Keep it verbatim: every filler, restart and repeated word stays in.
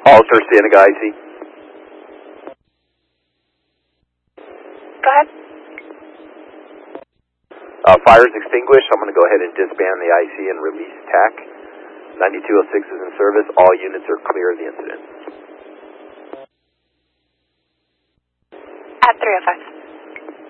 Alter Cienega I C. Go ahead. Uh, fire is extinguished. I'm going to go ahead and disband the I C and release T A C. ninety-two oh six is in service. All units are clear of the incident. At three oh five.